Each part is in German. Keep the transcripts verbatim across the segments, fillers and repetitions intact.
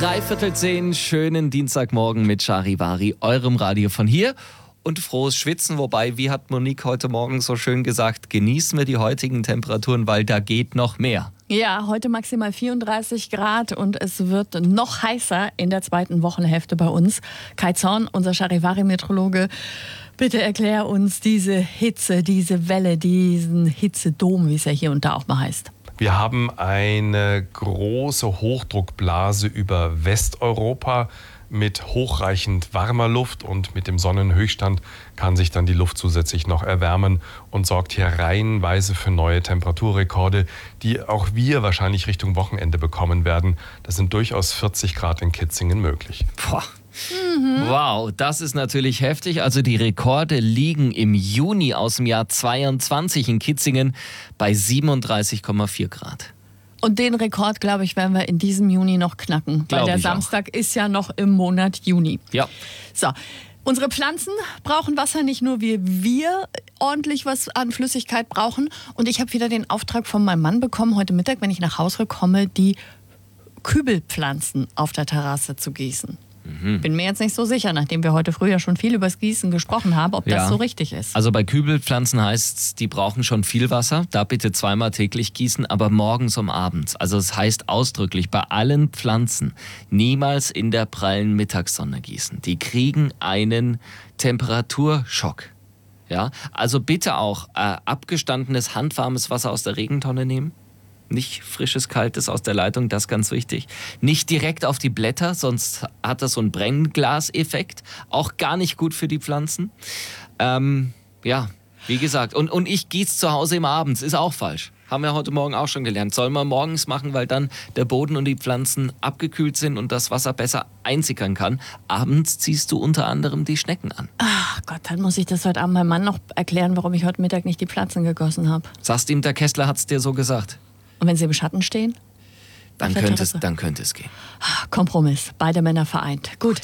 Dreiviertel zehn, schönen Dienstagmorgen mit Charivari, eurem Radio von hier. Und frohes Schwitzen, wobei, wie hat Monique heute Morgen so schön gesagt, genießen wir die heutigen Temperaturen, weil da geht noch mehr. Ja, heute maximal vierunddreißig Grad und es wird noch heißer in der zweiten Wochenhälfte bei uns. Kai Zorn, unser Charivari-Meteorologe, bitte erklär uns diese Hitze, diese Welle, diesen Hitzedom, wie es ja hier und da auch mal heißt. Wir haben eine große Hochdruckblase über Westeuropa mit hochreichend warmer Luft, und mit dem Sonnenhöchststand kann sich dann die Luft zusätzlich noch erwärmen und sorgt hier reihenweise für neue Temperaturrekorde, die auch wir wahrscheinlich Richtung Wochenende bekommen werden. Das sind durchaus vierzig Grad in Kitzingen möglich. Boah. Mhm. Wow, das ist natürlich heftig. Also die Rekorde liegen im Juni aus dem Jahr zweiundzwanzig in Kitzingen bei siebenunddreißig Komma vier Grad. Und den Rekord, glaube ich, werden wir in diesem Juni noch knacken. Glaub weil der ich Samstag auch. Ist ja noch im Monat Juni. Ja. So, unsere Pflanzen brauchen Wasser, nicht nur wie wir ordentlich was an Flüssigkeit brauchen. Und ich habe wieder den Auftrag von meinem Mann bekommen, heute Mittag, wenn ich nach Hause komme, die Kübelpflanzen auf der Terrasse zu gießen. Mhm. Bin mir jetzt nicht so sicher, nachdem wir heute früh ja schon viel über das Gießen gesprochen haben, ob ja. das so richtig ist. Also bei Kübelpflanzen heißt es, die brauchen schon viel Wasser. Da bitte zweimal täglich gießen, aber morgens und abends. Also es heißt ausdrücklich, bei allen Pflanzen niemals in der prallen Mittagssonne gießen. Die kriegen einen Temperaturschock. Ja? Also bitte auch äh, abgestandenes, handwarmes Wasser aus der Regentonne nehmen. Nicht frisches, kaltes aus der Leitung, das ist ganz wichtig. Nicht direkt auf die Blätter, sonst hat das so einen Brennglaseffekt. Auch gar nicht gut für die Pflanzen. Ähm, ja, wie gesagt. Und, und ich gieße zu Hause immer abends, ist auch falsch. Haben wir heute Morgen auch schon gelernt. Soll man morgens machen, weil dann der Boden und die Pflanzen abgekühlt sind und das Wasser besser einsickern kann. Abends ziehst du unter anderem die Schnecken an. Ach Gott, dann muss ich das heute Abend meinem Mann noch erklären, warum ich heute Mittag nicht die Pflanzen gegossen habe. Sagst ihm, der Kessler hat es dir so gesagt. Und wenn sie im Schatten stehen? Dann könnte, es, dann könnte es gehen. Kompromiss, beide Männer vereint. Gut.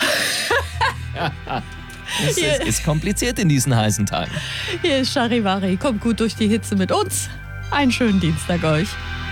Es ist, ist kompliziert in diesen heißen Tagen. Hier ist Charivari. Kommt gut durch die Hitze mit uns. Einen schönen Dienstag euch.